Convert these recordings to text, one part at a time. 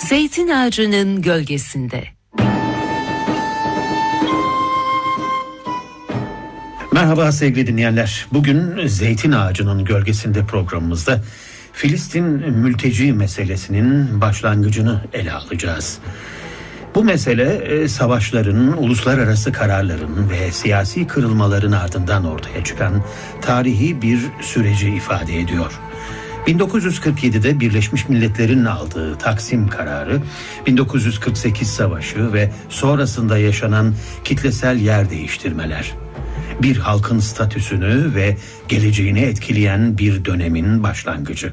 Zeytin ağacının gölgesinde. Merhaba sevgili dinleyenler. Bugün Zeytin Ağacı'nın Gölgesinde programımızda Filistin mülteci meselesinin başlangıcını ele alacağız. Bu mesele savaşların, uluslararası kararların ve siyasi kırılmaların ardından ortaya çıkan tarihi bir süreci ifade ediyor. 1947'de Birleşmiş Milletler'in aldığı Taksim kararı, 1948 savaşı ve sonrasında yaşanan kitlesel yer değiştirmeler, bir halkın statüsünü ve geleceğini etkileyen bir dönemin başlangıcı.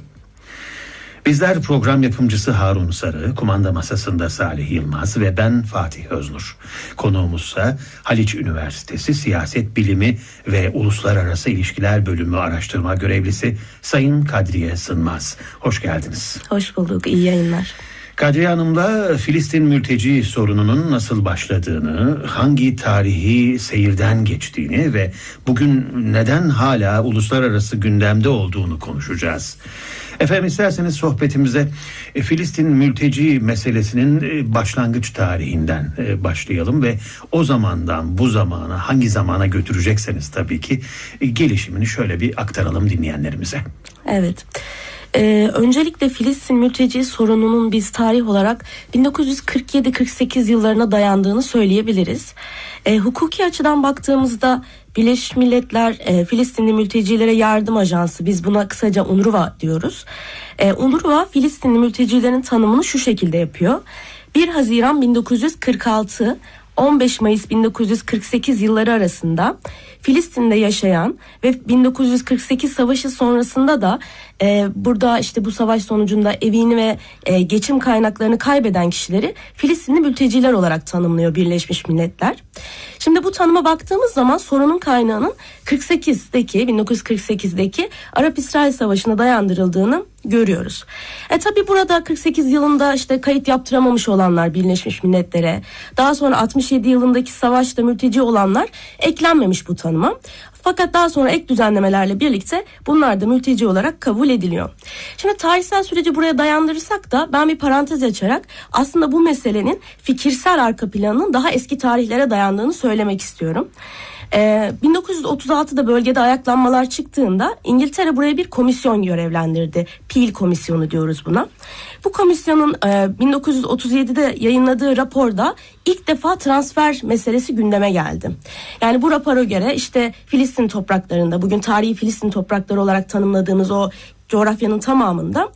Bizler program yapımcısı Harun Sarı, kumanda masasında Salih Yılmaz ve ben Fatih Öznur. Konuğumuzsa Haliç Üniversitesi Siyaset Bilimi ve Uluslararası İlişkiler Bölümü araştırma görevlisi Sayın Kadriye Sınmaz. Hoş geldiniz. Hoş bulduk, iyi yayınlar. Kadriye Hanım'la Filistin mülteci sorununun nasıl başladığını, hangi tarihi seyirden geçtiğini ve bugün neden hala uluslararası gündemde olduğunu konuşacağız. Efendim, isterseniz sohbetimize Filistin mülteci meselesinin başlangıç tarihinden başlayalım ve o zamandan bu zamana, hangi zamana götürecekseniz tabii ki gelişimini şöyle bir aktaralım dinleyenlerimize. Evet. Öncelikle Filistin mülteci sorununun biz tarih olarak 1947-48 yıllarına dayandığını söyleyebiliriz. Hukuki açıdan baktığımızda Birleşmiş Milletler Filistinli Mültecilere Yardım Ajansı, biz buna kısaca UNRWA diyoruz. UNRWA Filistinli mültecilerin tanımını şu şekilde yapıyor. 1 Haziran 1946 15 Mayıs 1948 yılları arasında Filistin'de yaşayan ve 1948 savaşı sonrasında da burada işte bu savaş sonucunda evini ve geçim kaynaklarını kaybeden kişileri Filistinli mülteciler olarak tanımlıyor Birleşmiş Milletler. Şimdi bu tanıma baktığımız zaman sorunun kaynağının 1948'deki Arap-İsrail Savaşı'na dayandırıldığını görüyoruz. Tabi burada 48 yılında işte kayıt yaptıramamış olanlar Birleşmiş Milletler'e, daha sonra 67 yılındaki savaşta mülteci olanlar eklenmemiş bu tanıma. Fakat daha sonra ek düzenlemelerle birlikte bunlar da mülteci olarak kabul ediliyor. Şimdi tarihsel süreci buraya dayandırırsak da ben bir parantez açarak aslında bu meselenin fikirsel arka planının daha eski tarihlere dayandığını söylemek istiyorum. 1936'da bölgede ayaklanmalar çıktığında İngiltere buraya bir komisyon görevlendirdi. Peel Komisyonu diyoruz buna. Bu komisyonun 1937'de yayınladığı raporda ilk defa transfer meselesi gündeme geldi. Yani bu rapora göre işte Filistin topraklarında, bugün tarihi Filistin toprakları olarak tanımladığımız o coğrafyanın tamamında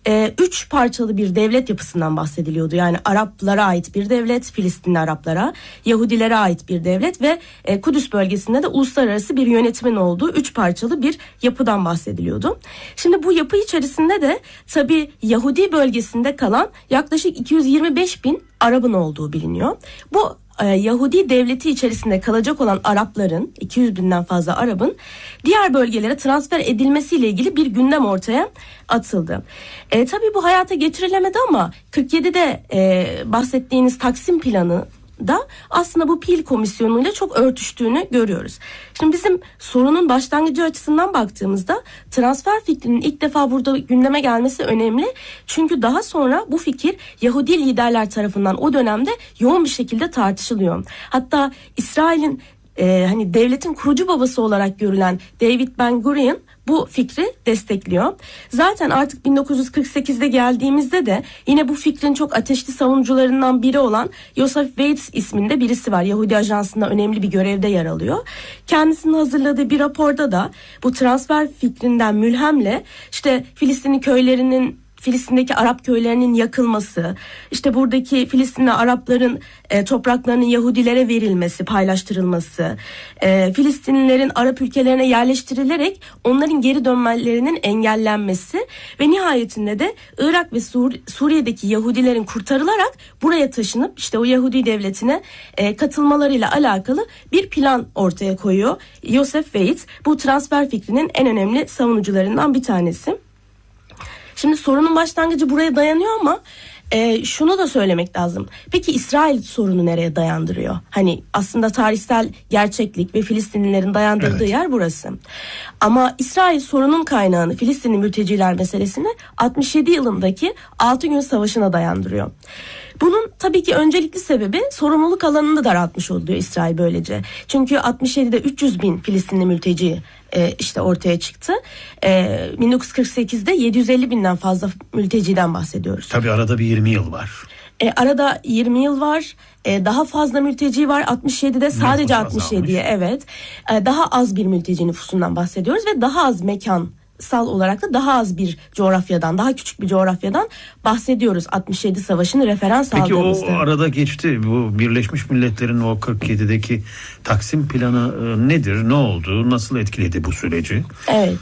3 parçalı bir devlet yapısından bahsediliyordu. Yani Araplara ait bir devlet, Filistinli Araplara, Yahudilere ait bir devlet ve Kudüs bölgesinde de uluslararası bir yönetimin olduğu 3 parçalı bir yapıdan bahsediliyordu. Şimdi bu yapı içerisinde de tabii Yahudi bölgesinde kalan yaklaşık 225 bin Arap'ın olduğu biliniyor. Bu Yahudi devleti içerisinde kalacak olan Arapların, 200 binden fazla Arap'ın diğer bölgelere transfer edilmesiyle ilgili bir gündem ortaya atıldı. Tabii bu hayata geçirilemedi ama 47'de bahsettiğiniz Taksim planı da aslında bu Peel Komisyonu'yla çok örtüştüğünü görüyoruz. Şimdi bizim sorunun başlangıcı açısından baktığımızda transfer fikrinin ilk defa burada gündeme gelmesi önemli. Çünkü daha sonra bu fikir Yahudi liderler tarafından o dönemde yoğun bir şekilde tartışılıyor. Hatta İsrail'in hani devletin kurucu babası olarak görülen David Ben Gurion bu fikri destekliyor. Zaten artık 1948'de geldiğimizde de yine bu fikrin çok ateşli savunucularından biri olan Yosef Weitz isminde birisi var. Yahudi Ajansı'nda önemli bir görevde yer alıyor. Kendisinin hazırladığı bir raporda da bu transfer fikrinden mülhemle işte Filistinli köylerinin, Filistin'deki Arap köylerinin yakılması, işte buradaki Filistinli Arapların topraklarının Yahudilere verilmesi, paylaştırılması, Filistinlilerin Arap ülkelerine yerleştirilerek onların geri dönmelerinin engellenmesi ve nihayetinde de Irak ve Suriye'deki Yahudilerin kurtarılarak buraya taşınıp işte o Yahudi devletine katılmalarıyla alakalı bir plan ortaya koyuyor. Yosef Weitz bu transfer fikrinin en önemli savunucularından bir tanesi. Şimdi sorunun başlangıcı buraya dayanıyor ama Şunu da söylemek lazım. Peki İsrail sorunu nereye dayandırıyor? Hani aslında tarihsel gerçeklik ve Filistinlilerin dayandırdığı yer burası. Ama İsrail sorunun kaynağını, Filistinli mülteciler meselesini 67 yılındaki 6 gün savaşına dayandırıyor. Bunun tabii ki öncelikli sebebi sorumluluk alanını daraltmış oluyor İsrail böylece. Çünkü 67'de 300 bin Filistinli mülteci işte ortaya çıktı. 1948'de 750 binden fazla mülteciden bahsediyoruz. Tabii arada bir 20 yıl var. Arada 20 yıl var. Daha fazla mülteci var. 67'de sadece 67'ye evet. Daha az bir mülteci nüfusundan bahsediyoruz ve daha az mekansal olarak da daha az bir coğrafyadan, daha küçük bir coğrafyadan bahsediyoruz 67 Savaşı'nı referans aldığımızda. Peki o arada geçti. Bu Birleşmiş Milletler'in o 47'deki Taksim planı nedir? Ne oldu? Nasıl etkiledi bu süreci? Evet.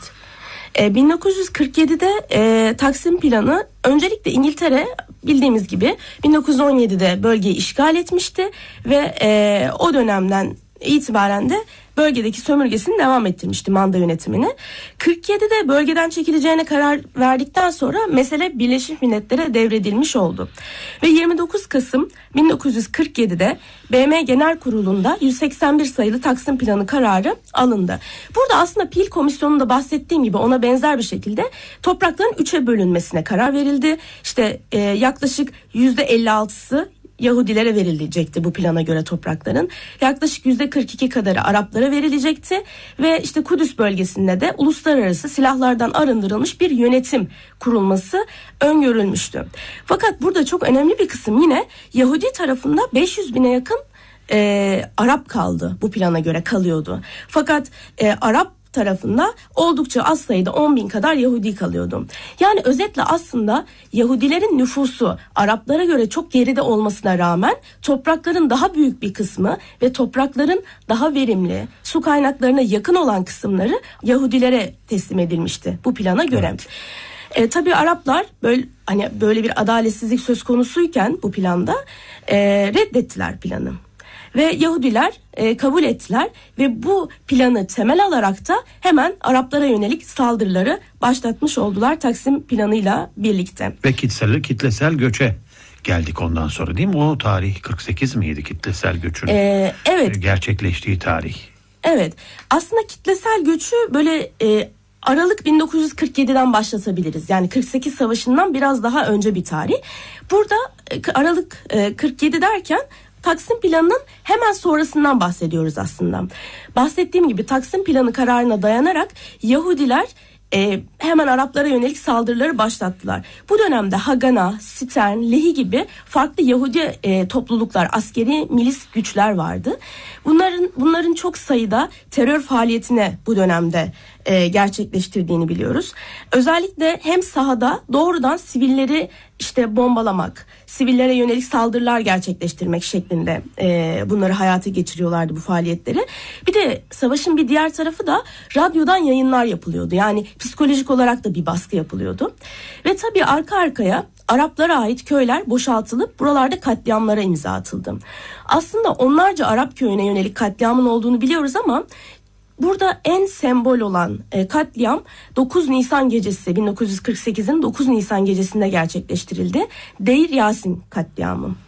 1947'de Taksim planı öncelikle İngiltere bildiğimiz gibi 1917'de bölgeyi işgal etmişti ve o dönemden itibaren de bölgedeki sömürgesini devam ettirmişti, manda yönetimini. 47'de bölgeden çekileceğine karar verdikten sonra mesele Birleşmiş Milletler'e devredilmiş oldu. Ve 29 Kasım 1947'de BM Genel Kurulu'nda 181 sayılı Taksim Planı kararı alındı. Burada aslında Peel Komisyonu'nda bahsettiğim gibi ona benzer bir şekilde toprakların 3'e bölünmesine karar verildi. İşte yaklaşık %56'sı Yahudilere verilecekti bu plana göre toprakların. Yaklaşık %42 kadarı Araplara verilecekti ve işte Kudüs bölgesinde de uluslararası silahlardan arındırılmış bir yönetim kurulması öngörülmüştü. Fakat burada çok önemli bir kısım yine Yahudi tarafında 500 bine yakın Arap kaldı, bu plana göre kalıyordu. Fakat Arap tarafında oldukça az sayıda 10 bin kadar Yahudi kalıyordu. Yani özetle aslında Yahudilerin nüfusu Araplara göre çok geride olmasına rağmen toprakların daha büyük bir kısmı ve toprakların daha verimli, su kaynaklarına yakın olan kısımları Yahudilere teslim edilmişti bu plana göre. Evet. Tabii Araplar böyle bir adaletsizlik söz konusuyken bu planda reddettiler planı. Ve Yahudiler kabul ettiler ve bu planı temel alarak da hemen Araplara yönelik saldırıları başlatmış oldular Taksim planıyla birlikte. Ve kitlesel göçe geldik ondan sonra, değil mi? O tarih 48 miydi kitlesel göçün evet. gerçekleştiği tarih? Evet. Aslında kitlesel göçü böyle Aralık 1947'den başlatabiliriz. Yani 48 Savaşı'ndan biraz daha önce bir tarih. Burada Aralık 47 derken Taksim planının hemen sonrasından bahsediyoruz aslında. Bahsettiğim gibi Taksim planı kararına dayanarak Yahudiler hemen Araplara yönelik saldırıları başlattılar. Bu dönemde Hagana, Stern, Lehi gibi farklı Yahudi topluluklar, askeri milis güçler vardı. Bunların çok sayıda terör faaliyetine bu dönemde gerçekleştirdiğini biliyoruz. Özellikle hem sahada doğrudan sivilleri işte bombalamak, sivillere yönelik saldırılar gerçekleştirmek şeklinde bunları hayata geçiriyorlardı, bu faaliyetleri. Bir de savaşın bir diğer tarafı da radyodan yayınlar yapılıyordu. Yani psikolojik olarak da bir baskı yapılıyordu. Ve tabii arka arkaya Araplara ait köyler boşaltılıp buralarda katliamlara imza atıldı. Aslında onlarca Arap köyüne yönelik katliamın olduğunu biliyoruz ama burada en sembol olan katliam 9 Nisan gecesi, 1948'in 9 Nisan gecesinde gerçekleştirildi. Deir Yasin katliamı.